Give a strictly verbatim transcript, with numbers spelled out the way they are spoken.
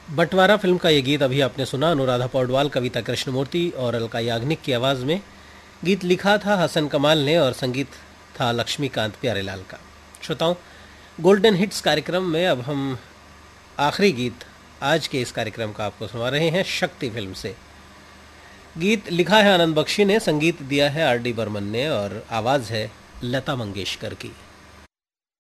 बंटवारा फिल्म का ये गीत अभी आपने सुना। अनुराधा पौडवाल, कविता कृष्णमूर्ति और अलका याग्निक की आवाज़ में। गीत लिखा था हसन कमाल ने और संगीत था लक्ष्मीकांत प्यारेलाल का। श्रोताओं, गोल्डन हिट्स कार्यक्रम में अब हम आखिरी गीत आज के इस कार्यक्रम का आपको सुना रहे हैं शक्ति फिल्म से। गीत लिखा है आनंद बख्शी ने, संगीत दिया है आर डी बर्मन ने और आवाज़ है लता मंगेशकर की।